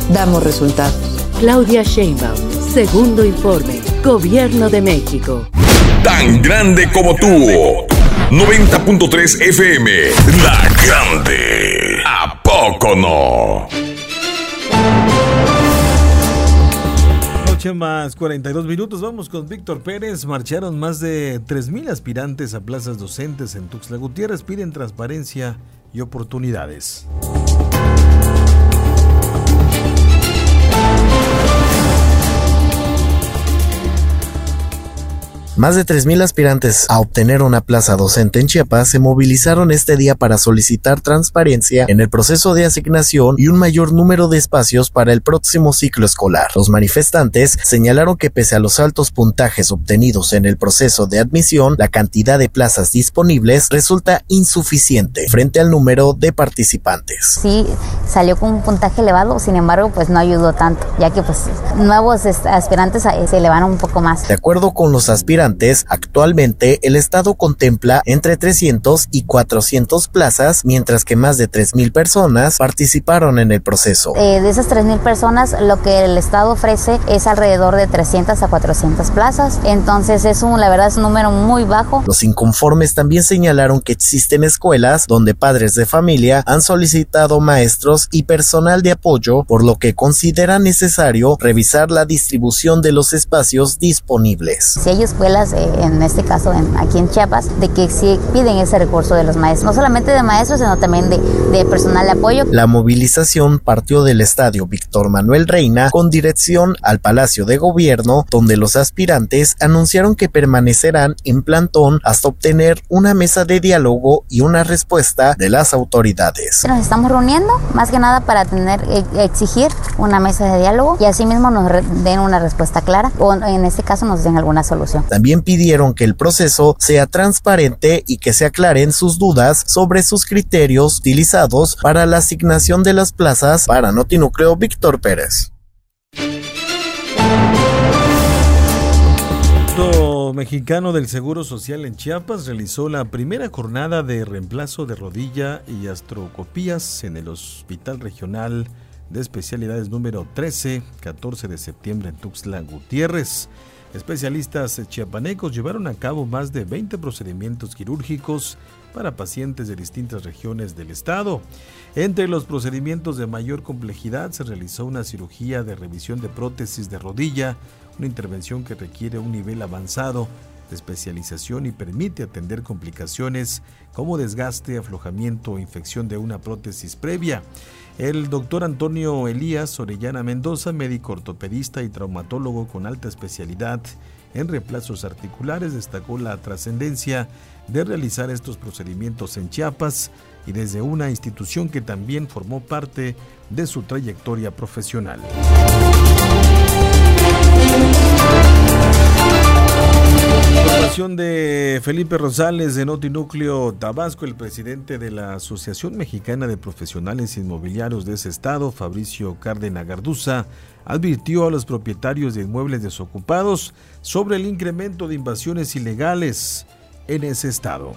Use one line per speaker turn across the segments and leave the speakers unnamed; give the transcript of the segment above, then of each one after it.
damos resultados.
Claudia Sheinbaum, segundo informe, Gobierno de México.
Tan grande como tú. 90.3 FM, La Grande. ¿A poco no?
Más 42 minutos, vamos con Víctor Pérez. Marcharon más de 3,000 aspirantes a plazas docentes en Tuxtla Gutiérrez, piden transparencia y oportunidades.
Más de 3,000 aspirantes a obtener una plaza docente en Chiapas se movilizaron este día para solicitar transparencia en el proceso de asignación y un mayor número de espacios para el próximo ciclo escolar. Los manifestantes señalaron que pese a los altos puntajes obtenidos en el proceso de admisión, la cantidad de plazas disponibles resulta insuficiente frente al número de participantes.
Sí, salió con un puntaje elevado, sin embargo, pues no ayudó tanto, ya que pues nuevos aspirantes se elevaron un poco más.
De acuerdo con los aspirantes, actualmente el Estado contempla entre 300 y 400 plazas, mientras que más de 3,000 personas participaron en el proceso.
De esas 3,000 personas, lo que el Estado ofrece es alrededor de 300 a 400 plazas, entonces la verdad es un número muy bajo.
Los inconformes también señalaron que existen escuelas donde padres de familia han solicitado maestros y personal de apoyo, por lo que consideran necesario revisar la distribución de los espacios disponibles.
Si hay escuelas, en este caso aquí en Chiapas, de que sí piden ese recurso de los maestros, no solamente de maestros, sino también de personal de apoyo.
La movilización partió del estadio Víctor Manuel Reina con dirección al Palacio de Gobierno, donde los aspirantes anunciaron que permanecerán en plantón hasta obtener una mesa de diálogo y una respuesta de las autoridades.
Nos estamos reuniendo más que nada para exigir una mesa de diálogo y así mismo nos den una respuesta clara, o en este caso nos den alguna solución.
También pidieron que el proceso sea transparente y que se aclaren sus dudas sobre sus criterios utilizados para la asignación de las plazas. Para Notinúcleo, Víctor Pérez.
El Instituto Mexicano del Seguro Social en Chiapas realizó la primera jornada de reemplazo de rodilla y artroscopías en el Hospital Regional de Especialidades número 13, 14 de septiembre en Tuxtla Gutiérrez. Especialistas chiapanecos llevaron a cabo más de 20 procedimientos quirúrgicos para pacientes de distintas regiones del estado. Entre los procedimientos de mayor complejidad se realizó una cirugía de revisión de prótesis de rodilla, una intervención que requiere un nivel avanzado de especialización y permite atender complicaciones como desgaste, aflojamiento o infección de una prótesis previa. El doctor Antonio Elías Orellana Mendoza, médico ortopedista y traumatólogo con alta especialidad en reemplazos articulares, destacó la trascendencia de realizar estos procedimientos en Chiapas y desde una institución que también formó parte de su trayectoria profesional. Información de Felipe Rosales de Notinúcleo Tabasco. El presidente de la Asociación Mexicana de Profesionales Inmobiliarios de ese estado, Fabricio Cárdenas Garduza, advirtió a los propietarios de inmuebles desocupados sobre el incremento de invasiones ilegales en ese estado.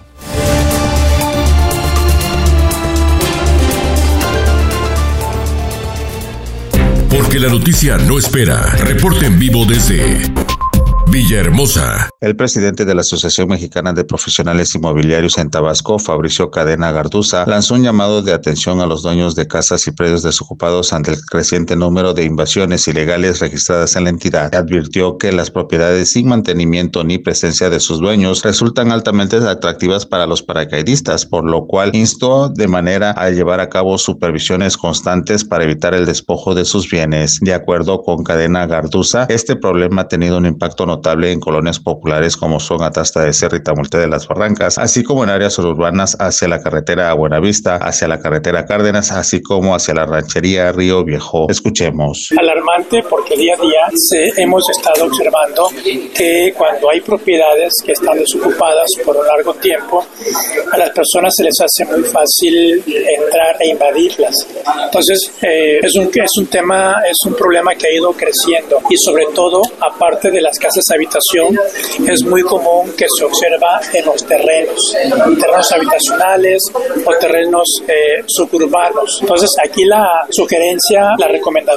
Porque la noticia no espera. Reporte en vivo desde Villahermosa.
El presidente de la Asociación Mexicana de Profesionales Inmobiliarios en Tabasco, Fabricio Cárdenas Garduza, lanzó un llamado de atención a los dueños de casas y predios desocupados ante el creciente número de invasiones ilegales registradas en la entidad. Advirtió que las propiedades sin mantenimiento ni presencia de sus dueños resultan altamente atractivas para los paracaidistas, por lo cual instó de manera a llevar a cabo supervisiones constantes para evitar el despojo de sus bienes. De acuerdo con Cárdenas Garduza, este problema ha tenido un impacto notable en colonias populares como son Atasta de Serra y Tamulte de las Barrancas, así como en áreas urbanas hacia la carretera a Buenavista, hacia la carretera Cárdenas, así como hacia la ranchería Río Viejo. Escuchemos.
Alarmante porque día a día hemos estado observando que cuando hay propiedades que están desocupadas por un largo tiempo, a las personas se les hace muy fácil entrar e invadirlas. Entonces es un problema que ha ido creciendo y sobre todo, aparte de las casas habitación, es muy común que se observa en los terrenos habitacionales o terrenos suburbanos. Entonces aquí la sugerencia, la recomendación